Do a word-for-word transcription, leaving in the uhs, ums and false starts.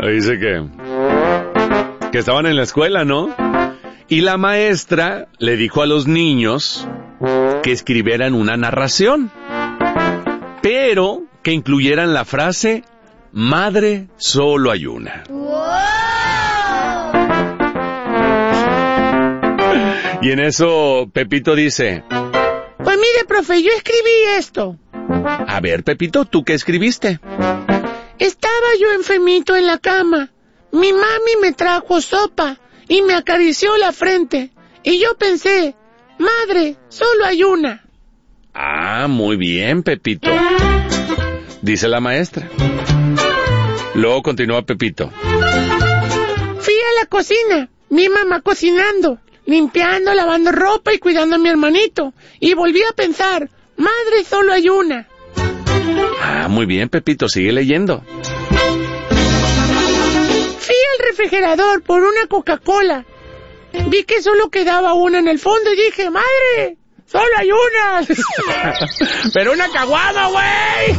Dice que, que estaban en la escuela, ¿no? Y la maestra le dijo a los niños que escribieran una narración, pero que incluyeran la frase, madre solo hay una. Y en eso Pepito dice, pues mire, profe, yo escribí esto. A ver, Pepito, ¿tú qué escribiste? Estaba yo enfermito en la cama. Mi mami me trajo sopa y me acarició la frente. Y yo pensé, madre, solo hay una. Ah, muy bien, Pepito, dice la maestra. Luego continúa Pepito. Fui a la cocina, mi mamá cocinando, limpiando, lavando ropa y cuidando a mi hermanito. Y volví a pensar, madre, solo hay una. Ah, muy bien, Pepito, sigue leyendo. Fui al refrigerador por una Coca-Cola. Vi que solo quedaba una en el fondo y dije, madre, solo hay una. Pero una caguama, güey.